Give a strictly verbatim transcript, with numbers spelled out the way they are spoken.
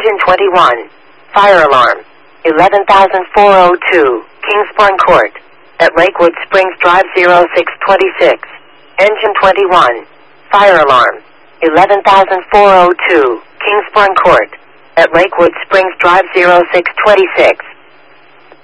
Engine twenty-one. Fire alarm. eleven thousand four hundred two, Kingsbourne Court. At Lakewood Springs Drive zero six twenty-six. Engine twenty-one. Fire alarm. eleven thousand four hundred two, Kingsbourne Court. At Lakewood Springs Drive zero six twenty-six.